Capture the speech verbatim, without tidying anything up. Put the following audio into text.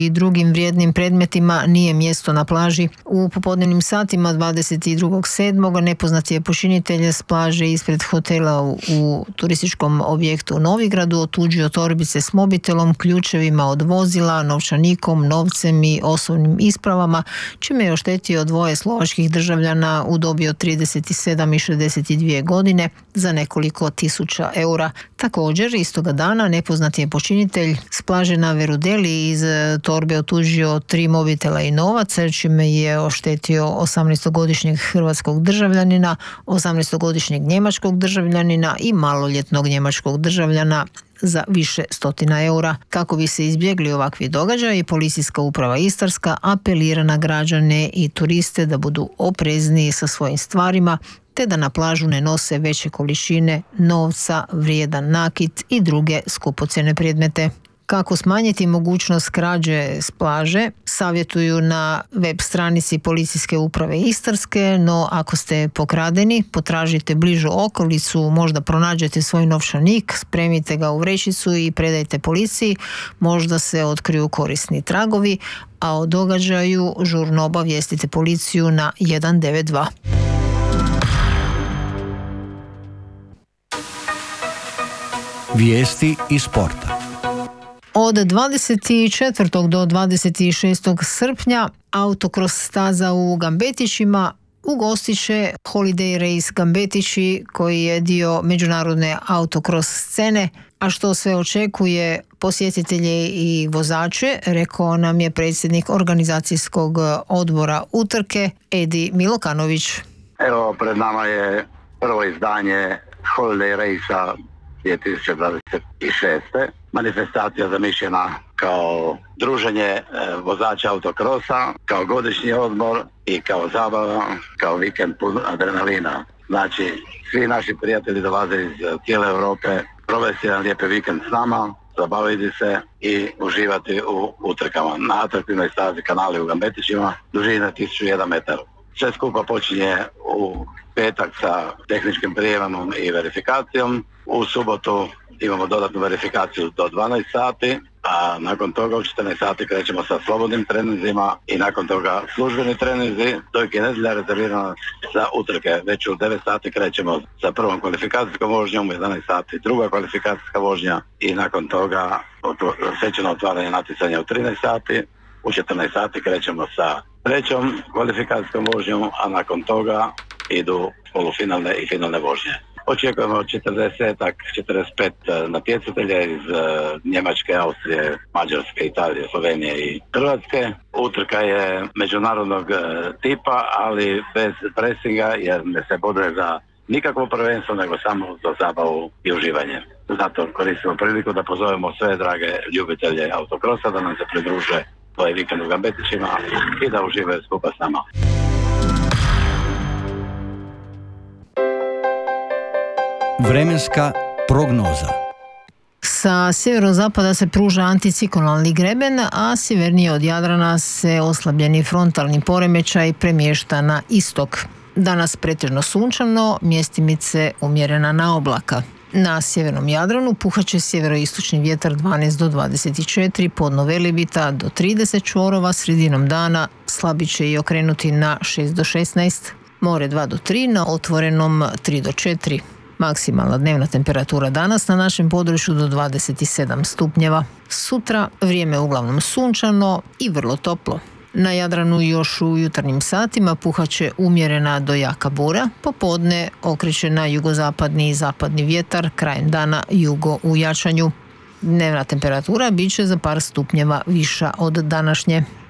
i drugim vrijednim predmetima nije mjesto na plaži. U popodnevnim satima dvadeset drugog sedmog nepoznati je počinitelj s plaže ispred hotela u, u turističkom objektu u Novigradu otuđio torbice s mobitelom, ključevima od vozila, novčanikom, novcem i osobnim ispravama, čime je oštetio dvoje slovačkih državljana u dobi od trideset sedam i šezdeset dvije godine za nekoliko tisuća eura. Također, istoga dana nepoznati je počinitelj s plaže na Verudeli iz torbe otuđio tri mobitela i novac, čime je oštetio osamnaestogodišnjeg hrvatskog državljanina, osamnaestogodišnjeg njemačkog državljanina i maloljetnog njemačkog državljana za više stotina eura. Kako bi se izbjegli ovakvi događaji, Policijska uprava Istarska apelira na građane i turiste da budu oprezniji sa svojim stvarima, te da na plažu ne nose veće količine novca, vrijedan nakit i druge skupocjene predmete. Kako smanjiti mogućnost krađe s plaže, savjetuju na web stranici Policijske uprave Istarske, no ako ste pokradeni, potražite bližu okolicu, možda pronađete svoj novčanik, spremite ga u vrećicu i predajte policiji, možda se otkriju korisni tragovi, a o događaju žurno obavijestite policiju na jedan devet dva. Vijesti iz sporta. Od dvadeset četvrtog do dvadeset šestog srpnja autokros staza u Gambetićima ugostit će Holiday Race Gambetići, koji je dio međunarodne autokros scene, a što sve očekuje posjetitelje i vozače, rekao nam je predsjednik organizacijskog odbora utrke Edi Milokanović. Evo, pred nama je prvo izdanje Holiday Race-a dvije tisuće dvadeset šeste. Manifestacija zamišljena kao druženje vozača autokrosa, kao godišnji odmor i kao zabava, kao vikend pun adrenalina. Znači, svi naši prijatelji dolaze iz cijele Europe provesti jedan lijepi vikend s nama, zabaviti se i uživati u utrkama na atraktivnoj stazi Kanali u Gambetićima, dužine tisuću jedan metar. Sve skupa počinje u petak sa tehničkim prijemom i verifikacijom. U subotu imamo dodatnu verifikaciju do dvanaest sati, a nakon toga u četrnaest sati krećemo sa slobodnim treninzima i nakon toga službeni treninzi, dok je nedjelja rezervirana za utrke. Već u devet sati krećemo sa prvom kvalifikacijskom vožnjom, u jedanaest sati druga kvalifikacijska vožnja i nakon toga svečano otvaranje natjecanja u trinaest sati. U četrnaest sati krećemo sa trećom kvalifikacijskom vožnjom, a nakon toga idu polufinalne i finalne vožnje. Očekujemo četrdeset četrdeset pet natjecatelja iz Njemačke, Austrije, Mađarske, Italije, Slovenije i Hrvatske. Utrka je međunarodnog tipa, ali bez presinga, jer ne se boduje za nikakvo prvenstvo, nego samo za zabavu i uživanje. Zato koristimo priliku da pozovemo sve drage ljubitelje autokrosa da nam se pridruže ovaj vikend u Gambetićima i da uživaju skupa s nama. Vremenska prognoza. Sa sjeverozapada se pruža anticiklonalni greben, a sjevernije od Jadrana se oslabljeni frontalni poremećaj premješta na istok. Danas pretežno sunčano, mjestimice umjerena na oblaka. Na sjevernom Jadranu puhaće sjeveroistočni vjetar dvanaest do dvadeset četiri, podno Velebita do trideset čvorova, sredinom dana slabit će i okrenuti na šest do šesnaest, more dva do tri, na otvorenom tri do četiri. Maksimalna dnevna temperatura danas na našem području do dvadeset sedam stupnjeva. Sutra vrijeme uglavnom sunčano i vrlo toplo. Na Jadranu još u jutarnjim satima puhaće umjerena do jaka bura, popodne okreće na jugozapadni i zapadni vjetar, krajem dana jugo u jačanju. Dnevna temperatura bit će za par stupnjeva viša od današnje.